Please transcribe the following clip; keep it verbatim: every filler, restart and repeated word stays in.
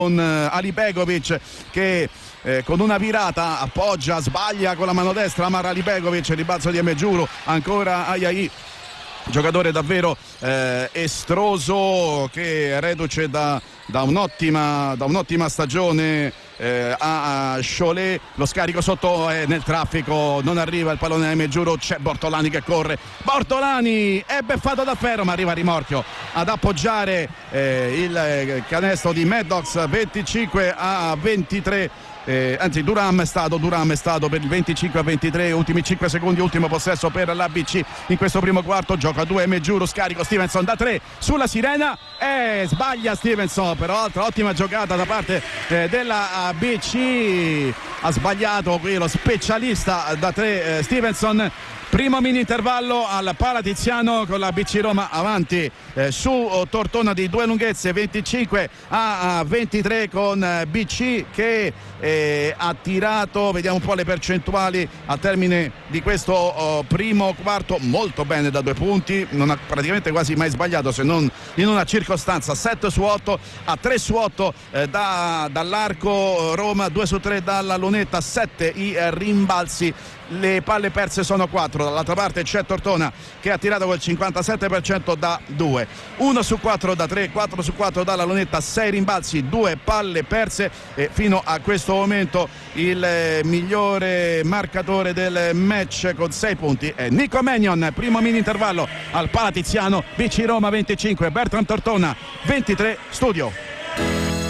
con Ali Begovic che eh, con una virata appoggia, sbaglia con la mano destra Amar Ali Begovic, ribalzo di Emejuru, ancora Ayai, giocatore davvero eh, estroso che reduce da, da un'ottima da un'ottima stagione eh, a Cholet. Lo scarico sotto è nel traffico, non arriva il pallone a Emejuru, c'è Bortolani che corre, Bortolani è beffato da ferro ma arriva a rimorchio ad appoggiare eh, il canestro di Maddox. Venticinque a ventitré. Eh, anzi Duram è stato Duram è stato per il venticinque a ventitré, ultimi cinque secondi, ultimo possesso per l'A B C in questo primo quarto. Gioca a due Emejuru, scarico Stevenson da tre sulla sirena e eh, sbaglia Stevenson, però altra ottima giocata da parte eh, della A B C. Ha sbagliato qui lo specialista da tre eh, Stevenson. Primo mini intervallo al Palatiziano con la B C Roma avanti eh, su Tortona di due lunghezze, venticinque a ventitré, con eh, B C che eh, ha tirato, vediamo un po' le percentuali al termine di questo oh, primo quarto, molto bene da due punti, non ha praticamente quasi mai sbagliato se non in una circostanza. Sette su otto, a tre su otto eh, da, dall'arco Roma, due su tre dalla lunetta, sette i eh, rimbalzi. Le palle perse sono quattro, dall'altra parte c'è Tortona che ha tirato col cinquantasette per cento da due, uno su quattro da tre, quattro su quattro dalla lunetta, sei rimbalzi, due palle perse e fino a questo momento il eh, migliore marcatore del match con sei punti è Nico Mannion. Primo mini intervallo al Palatiziano, B C Roma venticinque, Bertram Tortona ventitré, studio.